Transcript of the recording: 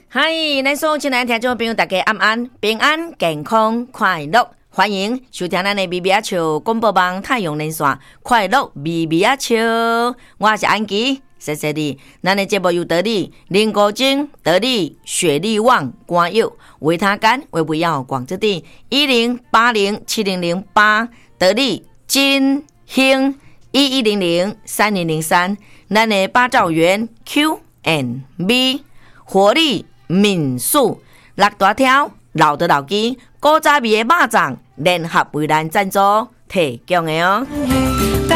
嗨，咱所有亲爱的听众朋友，大家晚安，平安、健康、快乐，欢迎收听咱的咪咪仔笑广播网太阳连线，快乐咪咪仔笑，我是安琪，谢谢你。咱的节目由得力、林国晶、得力、雪力旺、关佑、维他干、维不要、广之地10807008，得力、金兴11003003，咱的八兆元 Q&B 活力。民宿六大条老的老鸡古早味的肉粽联合为咱赞助提供的哦。